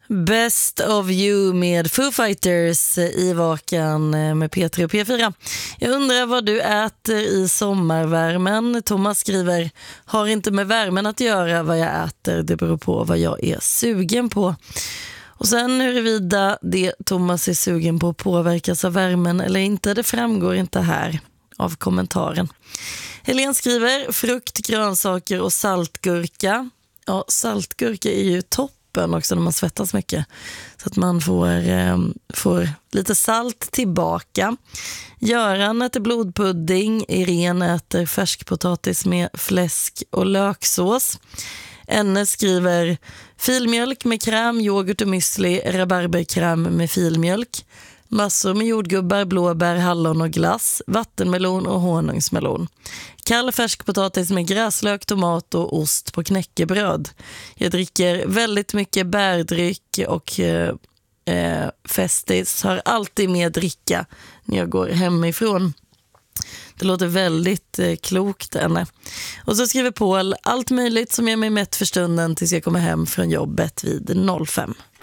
Best of You med Foo Fighters i Vakan med P3 och P4. Jag undrar vad du äter i sommarvärmen. Thomas skriver, har inte med värmen att göra vad jag äter. Det beror på vad jag är sugen på. Och sen huruvida det Thomas är sugen på påverkas av värmen eller inte, det framgår inte här av kommentaren. Helene skriver, frukt, grönsaker och saltgurka. Ja, saltgurka är ju toppen också när man svettas mycket. Så att man får lite salt tillbaka. Göran äter blodpudding. Irene äter färskpotatis med fläsk och löksås. Enne skriver filmjölk med kräm, yoghurt och müsli, rabarberkräm med filmjölk. Massor med jordgubbar, blåbär, hallon och glass, vattenmelon och honungsmelon. Kall färskpotatis med gräslök, tomat och ost på knäckebröd. Jag dricker väldigt mycket bärdryck och Festis har alltid med dricka när jag går hemifrån. Det låter väldigt klokt, Anna. Och så skriver Paul, allt möjligt som gör mig mätt för stunden tills jag kommer hem från jobbet vid 05.